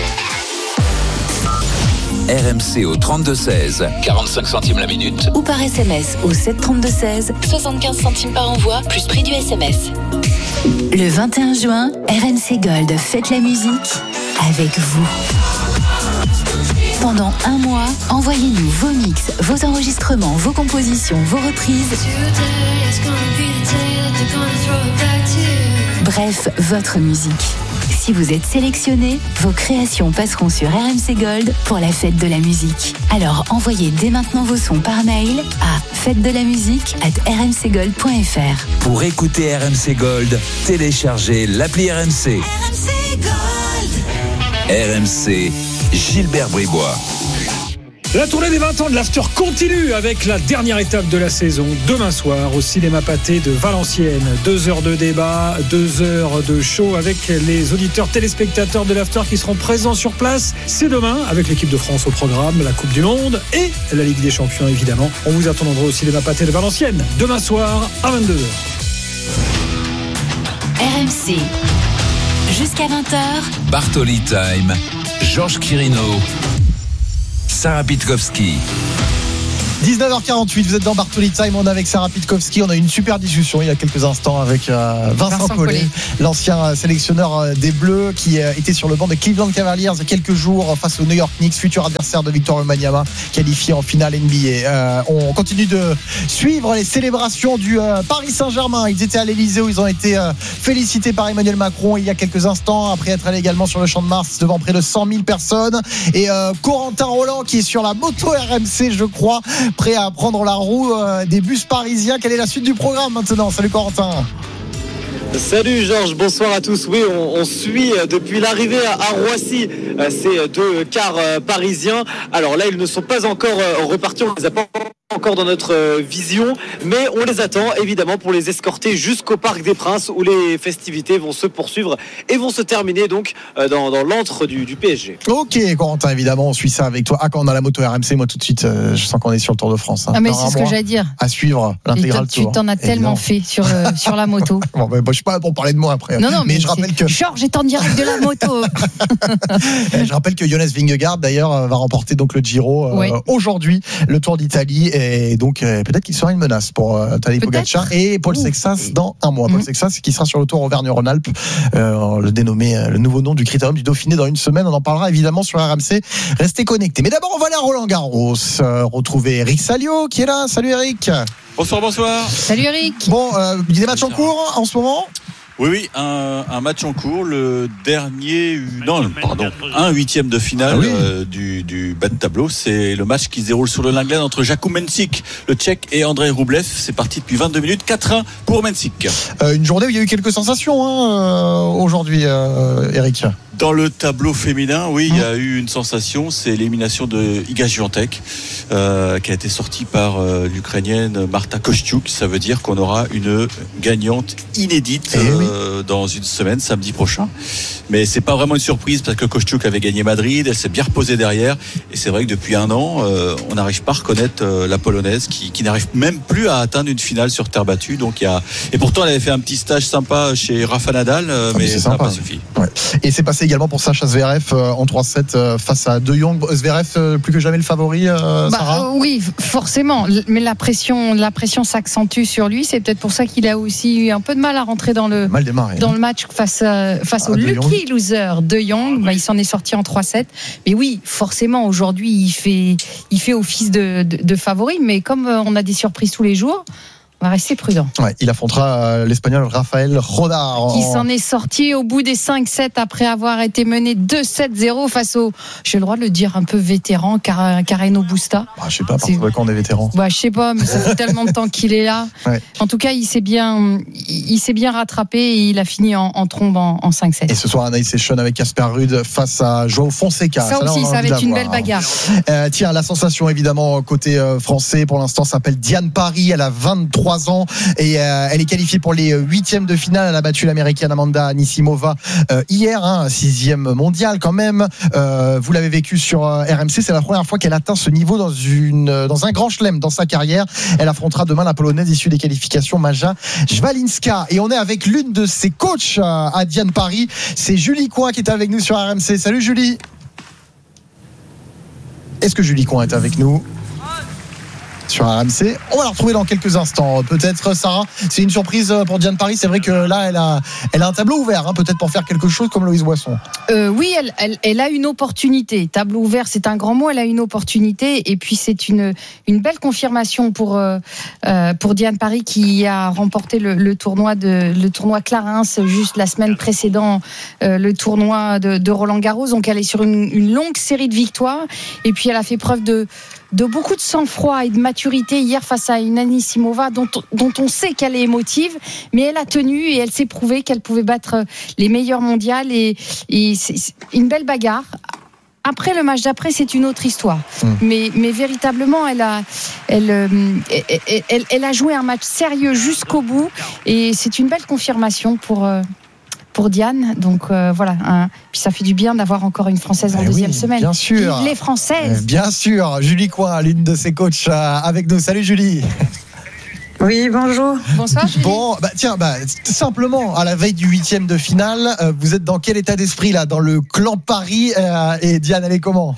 R M C au trente-deux seize, quarante-cinq centimes la minute. Ou par S M S au sept trente-deux seize, soixante-quinze centimes par envoi, plus prix du S M S. Le vingt et un juin, R M C Gold fête la musique avec vous. Pendant un mois, envoyez-nous vos mix, vos enregistrements, vos compositions, vos reprises. Bref, votre musique. Si vous êtes sélectionné, vos créations passeront sur R M C Gold pour la fête de la musique. Alors envoyez dès maintenant vos sons par mail à fête de la musique arobase r m c gold point f r. Pour écouter R M C Gold, téléchargez l'appli R M C. R M C Gold. R M C, Gilbert Bribois. La tournée des vingt ans de l'After continue avec la dernière étape de la saison demain soir au cinéma Pathé de Valenciennes. Deux heures de débat, deux heures de show avec les auditeurs téléspectateurs de l'After qui seront présents sur place. C'est demain avec l'équipe de France au programme, la Coupe du Monde et la Ligue des Champions évidemment. On vous attendra au cinéma Pathé de Valenciennes demain soir à vingt-deux heures. R M C jusqu'à vingt heures. Bartoli Time, Georges Quirino, Sarah Pitkowski. dix-neuf heures quarante-huit, vous êtes dans Bartoli Time, on est avec Sarah Pitkowski, on a eu une super discussion il y a quelques instants avec euh, Vincent, Vincent Collet, l'ancien sélectionneur des Bleus qui euh, était sur le banc des Cleveland Cavaliers il y a quelques jours face aux New York Knicks, futur adversaire de Victor Wembanyama, qualifié en finale N B A. Euh, on continue de suivre les célébrations du euh, Paris Saint-Germain. Ils étaient à l'Elysée où ils ont été euh, félicités par Emmanuel Macron il y a quelques instants, après être allés également sur le Champ de Mars devant près de cent mille personnes. Et euh, Corentin Roland qui est sur la moto R M C, je crois, prêt à prendre la roue euh, des bus parisiens. Quelle est la suite du programme maintenant? Salut Corentin. Salut Georges, bonsoir à tous. Oui, on, on suit depuis l'arrivée à, à Roissy euh, ces deux cars euh, parisiens. Alors là, ils ne sont pas encore euh, repartis, on les a pas encore dans notre euh, vision, mais on les attend évidemment pour les escorter jusqu'au Parc des Princes où les festivités vont se poursuivre et vont se terminer donc euh, dans, dans l'antre du, du P S G. Ok Corentin, évidemment on suit ça avec toi. Ah, quand on a la moto R M C, moi tout de suite euh, je sens qu'on est sur le Tour de France. Hein. Ah mais c'est ce que j'allais dire. À suivre l'intégral tour. Tu t'en as tellement fait sur, euh, sur la moto. Bon, ben, bon, je suis pas là pour parler de moi après. Non non mais, mais je rappelle que Georges est en direct de la moto. Je rappelle que Jonas Vingegaard d'ailleurs va remporter donc le Giro euh, oui. aujourd'hui, le Tour d'Italie, et donc euh, peut-être qu'il sera une menace pour euh, Tadej Pogacar et Paul Ouh. Sexas dans un mois. Mmh. Paul Sexas qui sera sur le Tour Auvergne-Rhône-Alpes, euh, le dénommé, euh, le nouveau nom du Critérium du Dauphiné dans une semaine. On en parlera évidemment sur R M C. Restez connectés. Mais d'abord, on va aller à Roland-Garros, euh, retrouver Eric Salio qui est là. Salut Eric. Bonsoir, bonsoir. Salut Eric. Bon, euh, il y a des matchs en cours en ce moment? Oui, oui, un, un match en cours, le dernier, non, pardon, un huitième de finale ah oui. euh, du, du bas de tableau. C'est le match qui se déroule sur le Linglen entre Jakub Mensik, le Tchèque, et Andrei Rublev. C'est parti depuis vingt-deux minutes, quatre un pour Mensik. Euh, une journée où il y a eu quelques sensations hein, aujourd'hui, euh, Eric. Dans le tableau féminin, oui, mmh. il y a eu une sensation, c'est l'élimination de Iga Swiatek, euh, qui a été sortie par euh, l'Ukrainienne Marta Kostyuk. Ça veut dire qu'on aura une gagnante inédite eh euh, oui. dans une semaine, samedi prochain. Mais c'est pas vraiment une surprise parce que Kostyuk avait gagné Madrid, elle s'est bien reposée derrière. Et c'est vrai que depuis un an, euh, on n'arrive pas à reconnaître euh, la Polonaise qui, qui n'arrive même plus à atteindre une finale sur terre battue. Donc il y a et pourtant elle avait fait un petit stage sympa chez Rafa Nadal, euh, ah, mais, mais ça n'a pas suffi. Ouais. Et c'est passé également pour Sacha Zverev euh, en trois sept euh, face à De Jong. Zverev euh, plus que jamais le favori, euh, bah, Sarah. Euh, oui, forcément. Mais la pression, la pression s'accentue sur lui. C'est peut-être pour ça qu'il a aussi eu un peu de mal à rentrer dans le mal démarré, dans hein. le match face à, face ah, au lucky loser De Jong. Bah, il s'en est sorti en trois sept. Mais oui, forcément aujourd'hui il fait il fait office de, de, de favori. Mais comme on a des surprises tous les jours, on va rester prudent. Ouais, il affrontera l'Espagnol Rafael Rodar. Qui en... s'en est sorti au bout des cinq sept après avoir été mené deux sept zéro face au, j'ai le droit de le dire, un peu vétéran, Car- Carreno Busta. Bah, je sais pas, parce que quand on est vétéran. Bah, je sais pas, mais ça fait tellement de temps qu'il est là. Ouais. En tout cas, il s'est bien, il s'est bien rattrapé et il a fini en, en trombe en, en cinq sept. Et ce soir, un nice session avec Casper Ruud face à Joao Fonseca. Ça, ça aussi, ça va être une belle bagarre. Euh, tiens, la sensation, évidemment, côté euh, français, pour l'instant, s'appelle Diane Parry. Elle a vingt-trois ans. Et euh, elle est qualifiée pour les huitièmes de finale. Elle a battu l'américaine Amanda Anisimova euh, hier, hein, sixième mondiale quand même. Euh, vous l'avez vécu sur euh, R M C, c'est la première fois qu'elle atteint ce niveau dans une dans un grand chelem dans sa carrière. Elle affrontera demain la Polonaise issue des qualifications, Maja Jwalinska. Et on est avec l'une de ses coachs euh, à Diane Parry, c'est Julie Coin qui est avec nous sur R M C. Salut Julie. Est-ce que Julie Coin est avec nous sur R M C? On va la retrouver dans quelques instants. Peut-être, Sarah, c'est une surprise pour Diane Parry. C'est vrai que là, elle a, elle a un tableau ouvert, hein, peut-être pour faire quelque chose comme Loïse Boisson. Euh, oui, elle, elle, elle a une opportunité. Tableau ouvert, c'est un grand mot. Elle a une opportunité. Et puis, c'est une, une belle confirmation pour, euh, pour Diane Parry qui a remporté le, le tournoi de, le tournoi Clarins juste la semaine précédant euh, le tournoi de, de Roland Garros. Donc, elle est sur une, une longue série de victoires. Et puis, elle a fait preuve de, de beaucoup de sang-froid et de maturité hier face à une Anisimova dont, dont on sait qu'elle est émotive, mais elle a tenu et elle s'est prouvé qu'elle pouvait battre les meilleures mondiales et, et c'est, c'est une belle bagarre. Après le match d'après, c'est une autre histoire. Mmh. Mais, mais véritablement, elle a, elle, elle, elle, elle a joué un match sérieux jusqu'au bout et c'est une belle confirmation pour... pour Diane, donc euh, voilà. Hein. Puis ça fait du bien d'avoir encore une Française en eh deuxième oui, semaine. Bien sûr. Vive les Françaises. Bien sûr. Julie Coin, l'une de ses coachs, euh, avec nous. Salut Julie. Oui, bonjour. Bonsoir Julie. Bon, bah tiens, bah simplement à la veille du huitième de finale, euh, vous êtes dans quel état d'esprit là, dans le clan Paris euh, et Diane, elle est comment?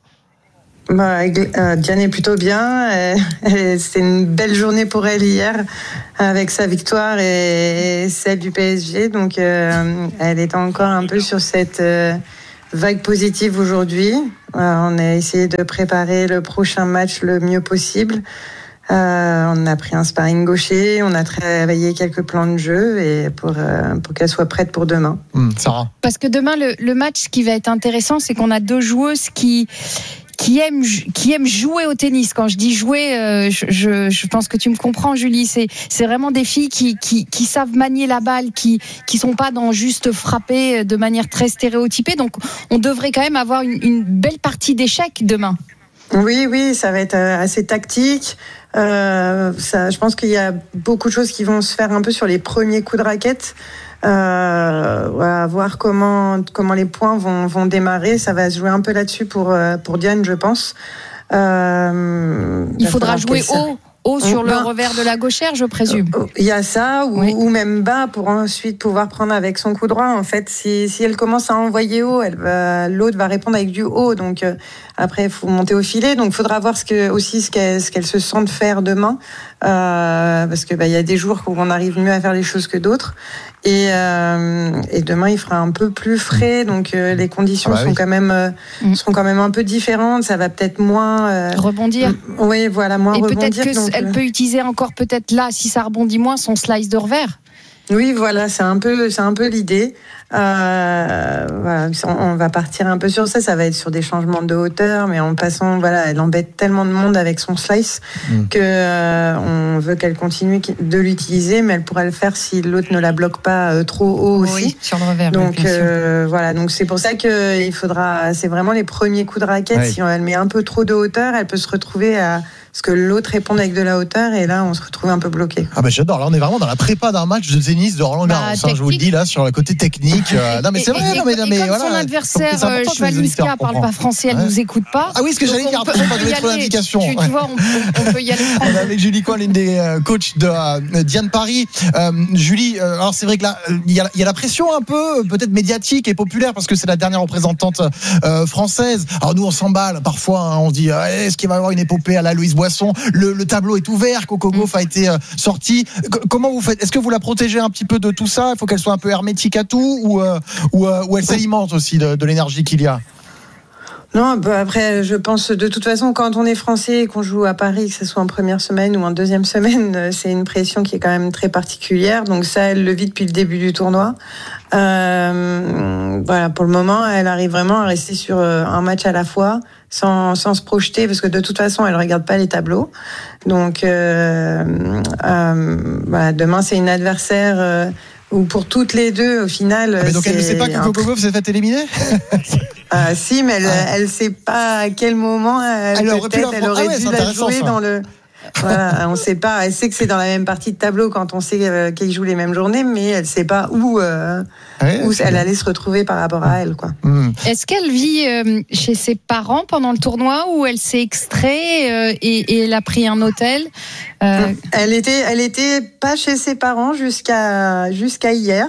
Bah, euh, Diane est plutôt bien. Euh, c'était une belle journée pour elle hier avec sa victoire et celle du P S G. Donc, euh, elle est encore un peu sur cette euh, vague positive aujourd'hui. Euh, on a essayé de préparer le prochain match le mieux possible. Euh, on a pris un sparring gaucher, on a travaillé quelques plans de jeu et pour, euh, pour qu'elle soit prête pour demain. Mmh, Sarah. Parce que demain, le, le match qui va être intéressant, c'est qu'on a deux joueuses qui... qui aiment qui aiment jouer au tennis. Quand je dis jouer, euh, je, je je pense que tu me comprends, Julie. C'est c'est vraiment des filles qui qui qui savent manier la balle, qui qui sont pas dans juste frapper de manière très stéréotypée. Donc on devrait quand même avoir une, une belle partie d'échecs demain. Oui, oui, ça va être assez tactique. Euh, ça, je pense qu'il y a beaucoup de choses qui vont se faire un peu sur les premiers coups de raquette. Euh, voilà, voir comment comment les points vont vont démarrer, ça va se jouer un peu là-dessus pour pour Diane, je pense. Euh, Il faudra jouer haut. Haut sur le revers de la gauchère, je présume. Il y a ça, ou, oui. ou même bas pour ensuite pouvoir prendre avec son coup droit. En fait, si, si elle commence à envoyer haut, elle va, l'autre va répondre avec du haut. Donc euh, après, il faut monter au filet. Donc, il faudra voir ce que, aussi ce qu'elle, ce qu'elle se sent de faire demain, euh, parce que bah, y a des jours où on arrive mieux à faire les choses que d'autres. Et, euh, et demain, il fera un peu plus frais, donc euh, les conditions ah bah sont oui. quand même euh, mmh. seront quand même un peu différentes. Ça va peut-être moins euh, rebondir. Oui, voilà, moins et rebondir. Et peut-être qu'elle donc, peut utiliser encore peut-être là, si ça rebondit moins, son slice de revers. Oui, voilà, c'est un peu, c'est un peu l'idée. Euh, voilà, on va partir un peu sur ça. Ça va être sur des changements de hauteur, mais en passant, voilà, elle embête tellement de monde avec son slice mmh. que euh, on veut qu'elle continue de l'utiliser, mais elle pourrait le faire si l'autre ne la bloque pas euh, trop haut aussi. Oui, sur le revers. Donc euh, voilà, donc c'est pour ça que il faudra. C'est vraiment les premiers coups de raquette. Ouais. Si elle met un peu trop de hauteur, elle peut se retrouver à ce que l'autre réponde avec de la hauteur, et là on se retrouve un peu bloqué. Ah bah j'adore. Là on est vraiment dans la prépa d'un match de tennis de Roland Garros. Bah, hein, je vous le dis là sur le côté technique. Euh, non mais c'est vrai. Et, non mais, non, mais et comme voilà, son adversaire Chvalinska parle pas français, elle ouais. nous écoute pas. Ah oui, ce que j'allais dire. Après, on va donner trop d'indications. Tu, tu vois, on, on peut y aller. On est avec Julie Coin, l'une des euh, coachs de euh, Diane Paris. Euh, Julie, euh, alors c'est vrai que là il y, y a la pression un peu peut-être médiatique et populaire parce que c'est la dernière représentante euh, française. Alors nous on s'emballe parfois. Hein, on se dit euh, est-ce qu'il va y avoir une épopée à la Louise Boisson? Le, le tableau est ouvert. Coco Gauff a été euh, sorti. C- comment vous faites? Est-ce que vous la protégez un petit peu de tout ça? Il faut qu'elle soit un peu hermétique à tout ou euh, ou, euh, ou elle s'alimente aussi de, de l'énergie qu'il y a? Non, bah après, je pense de toute façon, quand on est français et qu'on joue à Paris, que ce soit en première semaine ou en deuxième semaine, c'est une pression qui est quand même très particulière. Donc ça, elle le vit depuis le début du tournoi. Euh, voilà, pour le moment, elle arrive vraiment à rester sur un match à la fois, sans, sans se projeter, parce que de toute façon, elle regarde pas les tableaux. Donc euh, euh, voilà, demain, c'est une adversaire. Euh, ou pour toutes les deux, au final. Ah mais donc elle ne sait pas que Coco Gauff s'est fait éliminer? Ah si, mais elle, ah. elle sait pas à quel moment elle, elle aurait pu, elle aurait ah ouais, dû la jouer ça. Dans le. Voilà, on sait pas. Elle sait que c'est dans la même partie de tableau quand on sait euh, qu'ils jouent les mêmes journées, mais elle sait pas où, euh, ouais, où elle allait se retrouver par rapport à elle, quoi. Mmh. Est-ce qu'elle vit euh, chez ses parents pendant le tournoi ou elle s'est extrait euh, et, et elle a pris un hôtel? Euh... Elle était, elle était pas chez ses parents jusqu'à jusqu'à hier,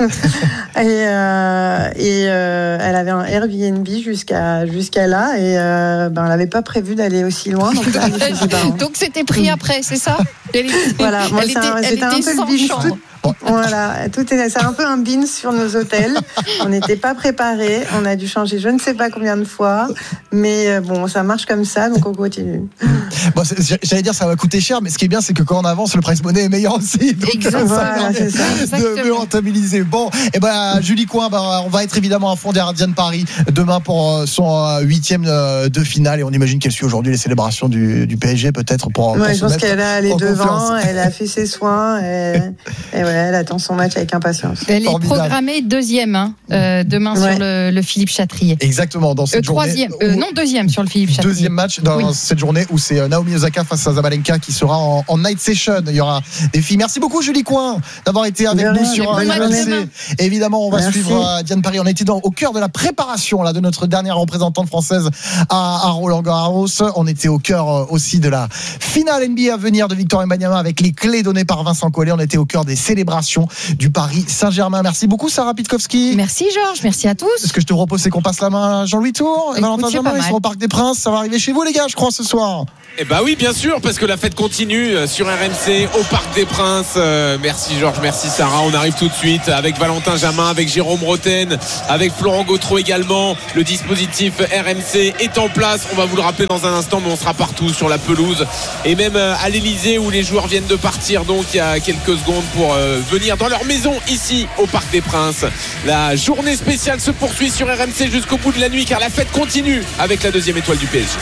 et, euh, et euh, elle avait un Airbnb jusqu'à jusqu'à là, et euh, ben elle avait pas prévu d'aller aussi loin, donc, là, elle chez ses parents. Donc c'était pris après, c'est ça? Elle était, voilà, moi elle c'est un, était, c'était un peu le binge. Bon. Voilà, tout est, c'est un peu un bin sur nos hôtels. On n'était pas préparés, on a dû changer je ne sais pas combien de fois, mais bon, ça marche comme ça, donc on continue. Bon, j'allais dire ça va coûter cher, mais ce qui est bien, c'est que quand on avance, le price money est meilleur aussi. Donc exactement. Voilà, c'est ça. De mieux rentabiliser. Bon, et ben Julie Coin, ben, on va être évidemment à fond derrière Diane Paris demain pour son huitième de finale, et on imagine qu'elle suit aujourd'hui les célébrations du, du P S G peut-être pour. Ouais, pour je pense qu'elle a les devant, elle a fait ses soins et, et ouais, elle attend son match avec impatience. Elle est programmée deuxième hein, euh, demain ouais. sur le, le Philippe Chatrier. Exactement, dans cette euh, troisième, journée. Euh, non, deuxième sur le Philippe Chatrier. Deuxième match dans oui. cette journée où c'est Naomi Osaka face à Zabalenka qui sera en, en night session. Il y aura des filles. Merci beaucoup Julie Coin d'avoir été avec de nous rien, sur R M C. Évidemment, on va Merci. suivre Diane Paris. On était dans, au cœur de la préparation là, de notre dernière représentante française à, à Roland Garros. On était au cœur aussi de la finale N B A à venir de Victor Wembanyama avec les clés données par Vincent Collet. On était au cœur des célébrations du Paris Saint-Germain. Merci beaucoup Sarah Pitkowski. Merci Georges, merci à tous. Ce que je te propose, c'est qu'on passe la main à Jean-Louis Tour et Valentin Jamin. Ils sont au Parc des Princes. Ça va arriver chez vous les gars, je crois, ce soir. Eh bah oui, bien sûr, parce que la fête continue sur R M C au Parc des Princes. Euh, merci Georges, merci Sarah. On arrive tout de suite avec Valentin Jamin, avec Jérôme Roten, avec Florent Gautreau également. Le dispositif R M C est en place. On va vous le rappeler dans un instant, mais on sera partout sur la pelouse et même à l'Elysée où les joueurs viennent de partir. Donc il y a quelques secondes pour euh, venir dans leur maison ici au Parc des Princes. La journée spéciale se poursuit sur R M C jusqu'au bout de la nuit car la fête continue avec la deuxième étoile du P S G.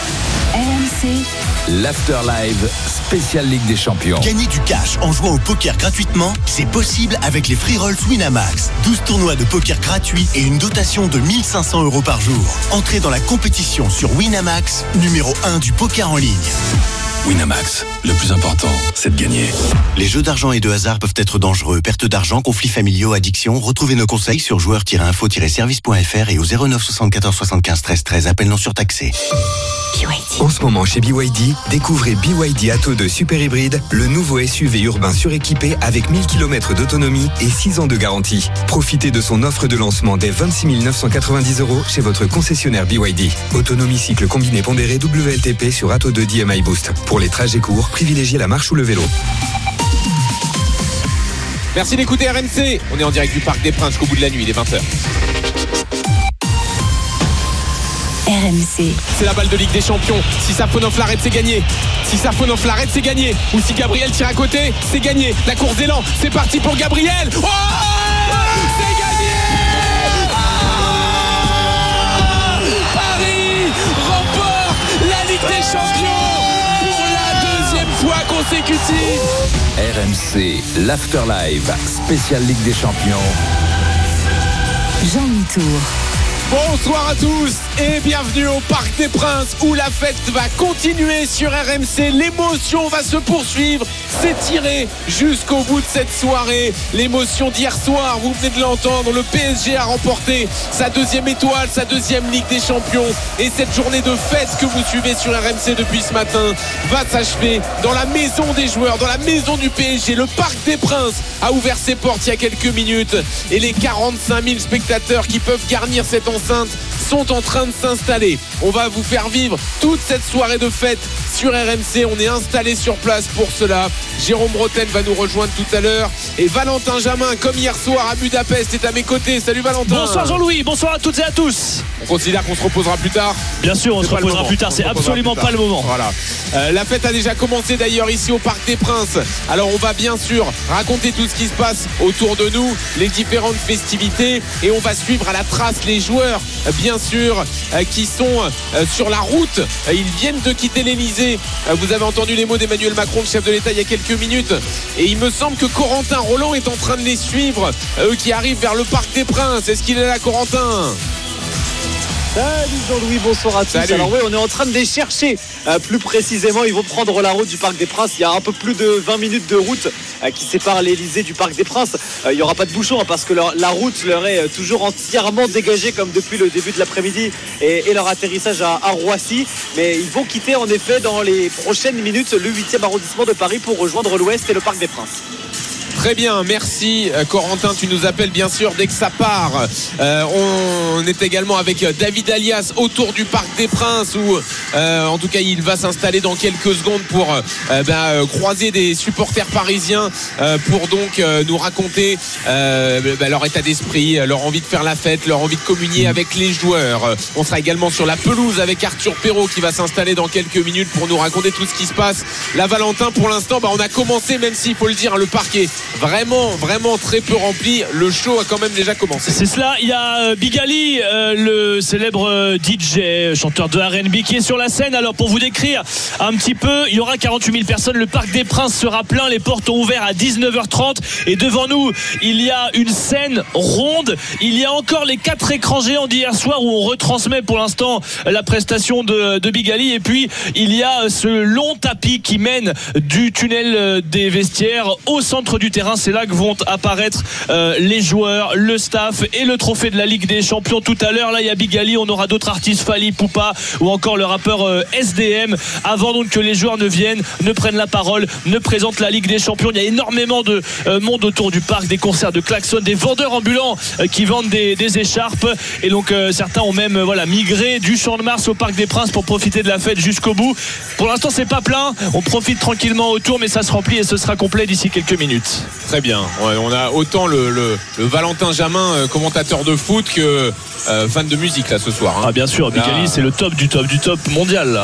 R M C. L'After Live spécial Ligue des Champions. Gagner du cash en jouant au poker gratuitement, c'est possible avec les Free Rolls Winamax. douze tournois de poker gratuits et une dotation de mille cinq cents euros par jour. Entrez dans la compétition sur Winamax, numéro un du poker en ligne. Winamax, le plus important, c'est de gagner. Les jeux d'argent et de hasard peuvent être dangereux. Perte d'argent, conflits familiaux, addiction. Retrouvez nos conseils sur joueurs tiret info tiret service point f r et au zéro neuf soixante-quatorze soixante-quinze treize treize. Appel non surtaxé. En ce moment chez B Y D, découvrez B Y D Atto deux Super Hybride, le nouveau S U V urbain suréquipé avec mille kilomètres d'autonomie et six ans de garantie. Profitez de son offre de lancement dès vingt-six mille neuf cent quatre-vingt-dix euros chez votre concessionnaire B Y D. Autonomie cycle combiné pondéré W L T P sur Atto deux D M I Boost. Pour les trajets courts, privilégiez la marche ou le vélo. Merci d'écouter R M C. On est en direct du Parc des Princes jusqu'au bout de la nuit, il est vingt heures. R M C. C'est la balle de Ligue des Champions. Si Safonov l'arrête, c'est gagné. Si Safonov l'arrête, c'est gagné. Ou si Gabriel tire à côté, c'est gagné. La course d'élan, c'est parti pour Gabriel. Oh, c'est gagné. Ah, Paris remporte la Ligue des Champions pour la deuxième fois consécutive. R M C, l'Afterlife, spécial Ligue des Champions. Jean Mitour. Bonsoir à tous et bienvenue au Parc des Princes où la fête va continuer sur R M C. L'émotion va se poursuivre, s'étirer jusqu'au bout de cette soirée. L'émotion d'hier soir, vous venez de l'entendre, le P S G a remporté sa deuxième étoile, sa deuxième Ligue des Champions. Et cette journée de fête que vous suivez sur R M C depuis ce matin va s'achever dans la maison des joueurs, dans la maison du P S G. Le Parc des Princes a ouvert ses portes il y a quelques minutes et les quarante-cinq mille spectateurs qui peuvent garnir cette enceinte sont en train de s'installer. On va vous faire vivre toute cette soirée de fête sur R M C. On est installé sur place pour cela. Jérôme Roten va nous rejoindre tout à l'heure et Valentin Jamin, comme hier soir à Budapest, est à mes côtés. Salut Valentin. Bonsoir Jean-Louis, bonsoir à toutes et à tous. On considère qu'on se reposera plus tard. Bien sûr, on se reposera plus tard, c'est absolument pas le moment. Voilà. Euh, la fête a déjà commencé d'ailleurs ici au Parc des Princes. Alors on va bien sûr raconter tout ce qui se passe autour de nous, les différentes festivités, et on va suivre à la trace les joueurs, bien sûr, euh, qui sont euh, sur la route. Euh, ils viennent de quitter l'Elysée. Euh, vous avez entendu les mots d'Emmanuel Macron, le chef de l'État, il y a quelques minutes. Et il me semble que Corentin Roland est en train de les suivre, eux qui arrivent vers le Parc des Princes. Est-ce qu'il est là, Corentin ? Salut Jean-Louis, bonsoir à tous. Salut. Alors oui, on est en train de les chercher. Euh, plus précisément, ils vont prendre la route du Parc des Princes. Il y a un peu plus de vingt minutes de route euh, qui sépare l'Elysée du Parc des Princes. Euh, il n'y aura pas de bouchon hein, parce que leur, la route leur est euh, toujours entièrement dégagée comme depuis le début de l'après-midi et, et leur atterrissage à, à Roissy. Mais ils vont quitter en effet dans les prochaines minutes le huitième arrondissement de Paris pour rejoindre l'Ouest et le Parc des Princes. Très bien, merci Corentin, tu nous appelles bien sûr dès que ça part. Euh, on est également avec David Alias autour du Parc des Princes où euh, en tout cas il va s'installer dans quelques secondes pour euh, bah, croiser des supporters parisiens euh, pour donc euh, nous raconter euh, bah, leur état d'esprit, leur envie de faire la fête, leur envie de communier avec les joueurs. On sera également sur la pelouse avec Arthur Perrault qui va s'installer dans quelques minutes pour nous raconter tout ce qui se passe. La Valentin, pour l'instant bah, on a commencé, même s'il faut le dire, le parc est vraiment vraiment très peu rempli. Le show a quand même déjà commencé. C'est cela, il y a Big Ali, euh, le célèbre D J, chanteur de R and B qui est sur la scène. Alors pour vous décrire un petit peu, il y aura quarante-huit mille personnes, le Parc des Princes sera plein, les portes ont ouvert à dix-neuf heures trente et devant nous il y a une scène ronde, il y a encore les quatre écrans géants d'hier soir où on retransmet pour l'instant la prestation de, de Big Ali, et puis il y a ce long tapis qui mène du tunnel des vestiaires au centre du terrain. C'est là que vont apparaître euh, les joueurs, le staff et le trophée de la Ligue des Champions tout à l'heure. Là il y a Big Ali, on aura d'autres artistes, Fally Poupa ou encore le rappeur euh, S D M, avant donc que les joueurs ne viennent, ne prennent la parole, ne présentent la Ligue des Champions. Il y a énormément de euh, monde autour du parc, des concerts de klaxons, des vendeurs ambulants euh, qui vendent des, des écharpes, et donc euh, certains ont même euh, voilà, migré du Champ de Mars au Parc des Princes pour profiter de la fête jusqu'au bout. Pour l'instant c'est pas plein, on profite tranquillement autour, mais ça se remplit et ce sera complet d'ici quelques minutes. Très bien, on a autant le, le, le Valentin Jamin, euh, commentateur de foot, que euh, fan de musique là ce soir hein. Ah bien sûr, Big Ali c'est le top du top du top mondial là.